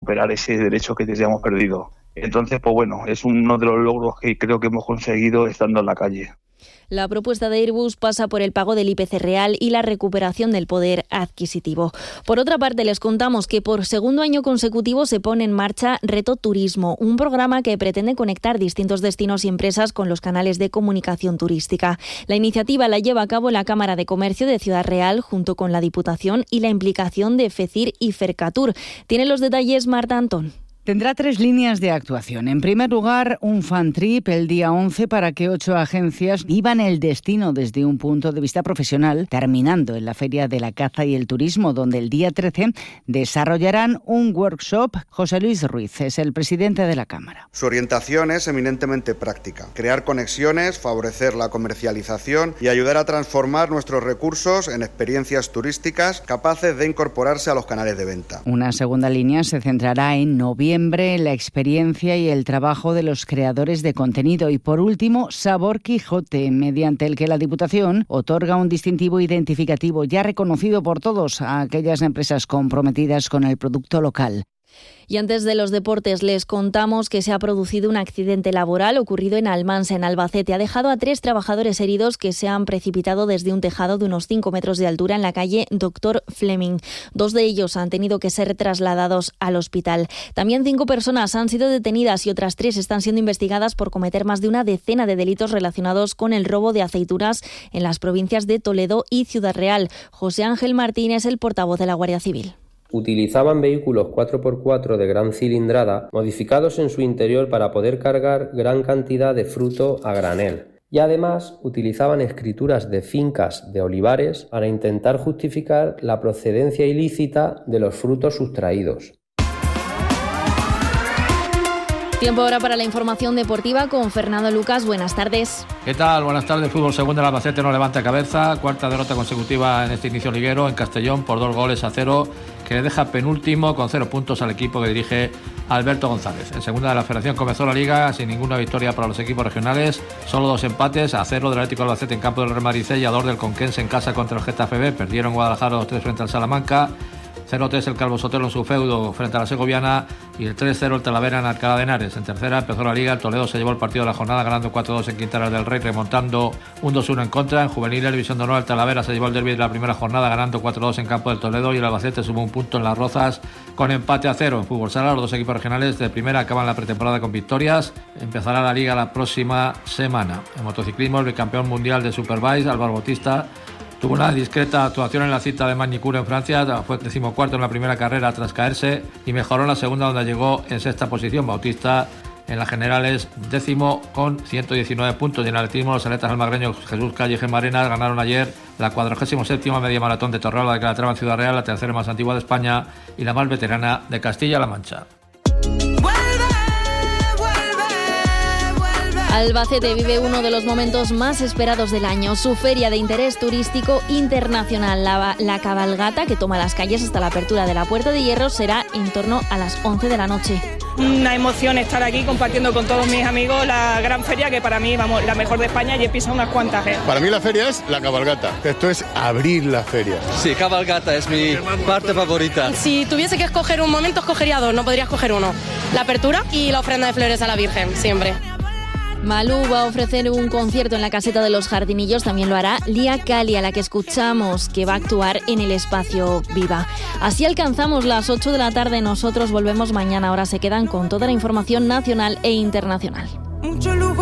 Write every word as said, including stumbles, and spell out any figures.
recuperar ese derecho que teníamos perdido. Entonces, pues bueno, es uno de los logros que creo que hemos conseguido estando en la calle. La propuesta de Airbus pasa por el pago del I P C real y la recuperación del poder adquisitivo. Por otra parte, les contamos que por segundo año consecutivo se pone en marcha Reto Turismo, un programa que pretende conectar distintos destinos y empresas con los canales de comunicación turística. La iniciativa la lleva a cabo la Cámara de Comercio de Ciudad Real junto con la Diputación y la implicación de FECIR y Fercatur. Tiene los detalles Marta Antón. Tendrá tres líneas de actuación. En primer lugar, un fan trip el día once para que ocho agencias vivan el destino desde un punto de vista profesional, terminando en la Feria de la Caza y el Turismo, donde el día trece desarrollarán un workshop. José Luis Ruiz es el presidente de la Cámara. Su orientación es eminentemente práctica. Crear conexiones, favorecer la comercialización y ayudar a transformar nuestros recursos en experiencias turísticas capaces de incorporarse a los canales de venta. Una segunda línea se centrará en noviembre, la experiencia y el trabajo de los creadores de contenido. Y por último, Sabor Quijote, mediante el que la Diputación otorga un distintivo identificativo ya reconocido por todos a aquellas empresas comprometidas con el producto local. Y antes de los deportes les contamos que se ha producido un accidente laboral ocurrido en Almansa, en Albacete. Ha dejado a tres trabajadores heridos que se han precipitado desde un tejado de unos cinco metros de altura en la calle Doctor Fleming. Dos de ellos han tenido que ser trasladados al hospital. También cinco personas han sido detenidas y otras tres están siendo investigadas por cometer más de una decena de delitos relacionados con el robo de aceitunas en las provincias de Toledo y Ciudad Real. José Ángel Martín es el portavoz de la Guardia Civil. Utilizaban vehículos cuatro por cuatro de gran cilindrada, modificados en su interior para poder cargar gran cantidad de fruto a granel. Y además utilizaban escrituras de fincas de olivares para intentar justificar la procedencia ilícita de los frutos sustraídos. Tiempo ahora para la información deportiva con Fernando Lucas. Buenas tardes. ¿Qué tal? Buenas tardes. Fútbol segunda, el Albacete no levanta cabeza. Cuarta derrota consecutiva en este inicio liguero en Castellón por dos goles a cero, que le deja penúltimo con cero puntos al equipo que dirige Alberto González. En segunda de la Federación comenzó la Liga sin ninguna victoria para los equipos regionales. Solo dos empates, a cero del Atlético Albacete en campo del Real Madrid y a dos del Conquense en casa contra el Getafe B. Perdieron Guadalajara dos tres frente al Salamanca. cero tres el Calvo Sotelo en su feudo frente a la Segoviana y el tres cero el Talavera en Alcalá de Henares. En tercera empezó la Liga, el Toledo se llevó el partido de la jornada ganando cuatro dos en Quintana del Rey, remontando un dos uno en contra. En juvenil, el División de Honor, el Talavera se llevó el derbi de la primera jornada ganando cuatro dos en campo del Toledo y el Albacete sumó un punto en Las Rozas con empate a cero. En fútbol sala, los dos equipos regionales de primera acaban la pretemporada con victorias. Empezará la Liga la próxima semana. En motociclismo, el bicampeón mundial de Superbike, Álvaro Bautista, tuvo una discreta actuación en la cita de Magny-Cours en Francia, fue decimocuarto en la primera carrera tras caerse y mejoró en la segunda, donde llegó en sexta posición. Bautista en las generales décimo con ciento diecinueve puntos. Y en atletismo, los atletas almagreños Jesús Calle y Gemma Arenas ganaron ayer la cuadragésima séptima media maratón de Torreola de Calatrava en Ciudad Real, la tercera más antigua de España y la más veterana de Castilla-La Mancha. Albacete vive uno de los momentos más esperados del año, su feria de interés turístico internacional. La, la cabalgata, que toma las calles hasta la apertura de la Puerta de Hierro, será en torno a las once de la noche. Una emoción estar aquí compartiendo con todos mis amigos la gran feria, que para mí, vamos, la mejor de España, y he pisado unas cuantas. ¿eh? Para mí la feria es la cabalgata, esto es abrir la feria. Sí, cabalgata es mi parte favorita. Si tuviese que escoger un momento, escogería dos, no podría escoger uno. La apertura y la ofrenda de flores a la Virgen, siempre. Malú va a ofrecer un concierto en la Caseta de los Jardinillos, también lo hará Lía Cali, a la que escuchamos, que va a actuar en el Espacio Viva. Así alcanzamos las ocho de la tarde, nosotros volvemos mañana, ahora se quedan con toda la información nacional e internacional.